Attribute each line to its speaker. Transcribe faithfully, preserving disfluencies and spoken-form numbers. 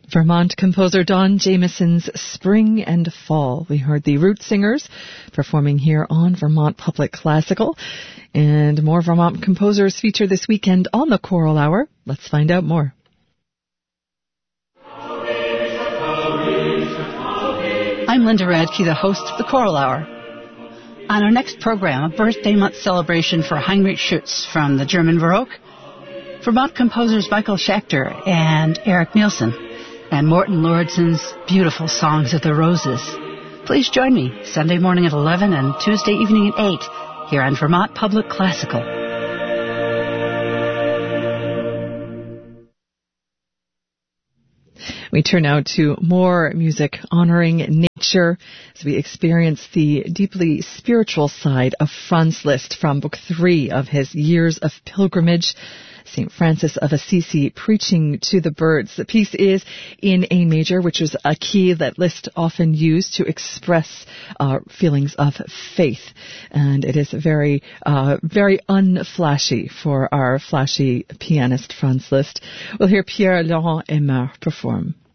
Speaker 1: Vermont composer Don Jamieson's Spring and Fall. We heard the Root Singers performing here on Vermont Public Classical. And more Vermont composers feature this weekend on the Choral Hour. Let's find out more.
Speaker 2: I'm Linda Radke, the host of the Choral Hour. On our next program, a birthday month celebration for Heinrich Schütz from the German Baroque, Vermont composers Michael Schachter and Eric Nielsen, and Morton Lauridsen's beautiful Songs of the Roses. Please join me Sunday morning at eleven and Tuesday evening at eight here on Vermont Public Classical.
Speaker 1: We turn now to more music honoring nature as we experience the deeply spiritual side of Franz Liszt from Book Three of his Years of Pilgrimage, Saint Francis of Assisi Preaching to the Birds. The piece is in A major, which is a key that Liszt often used to express uh, feelings of faith. And it is very, uh, very unflashy for our flashy pianist Franz Liszt. We'll hear Pierre Laurent Aimard perform.